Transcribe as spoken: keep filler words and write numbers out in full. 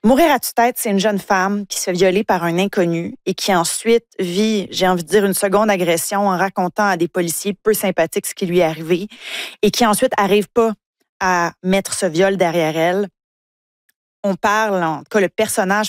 Mourir à tue-tête, c'est une jeune femme qui se fait violer par un inconnu et qui ensuite vit, j'ai envie de dire, une seconde agression en racontant à des policiers peu sympathiques ce qui lui est arrivé et qui ensuite n'arrive pas à mettre ce viol derrière elle. On parle, en tout cas, le personnage